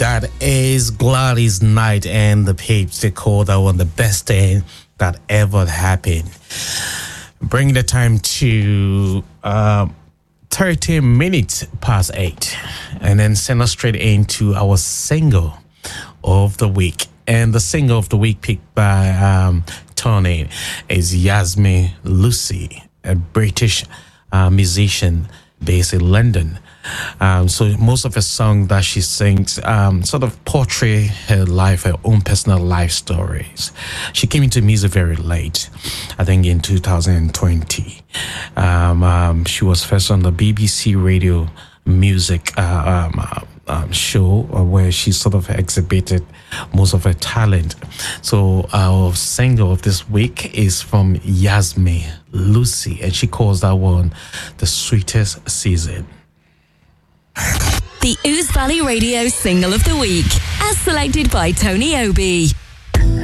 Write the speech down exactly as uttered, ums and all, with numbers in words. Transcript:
That is Gladys Knight and the Pips. They call that one the best thing that ever happened. Bring the time to uh, thirteen minutes past eight. And then send us straight into our single of the week. And the single of the week picked by um, Tony is Yasmin Lucy, a British uh, musician based in London. Um, so most of her songs that she sings um, sort of portray her life, her own personal life stories. She came into music very late, I think in two thousand twenty. Um, um, she was first on the B B C Radio Music uh, um, uh, um, show where she sort of exhibited most of her talent. So our single of this week is from Yasmin Lucy, and she calls that one The Sweetest Season. The Ouse Valley Radio Single of the Week, as selected by Tony Obi.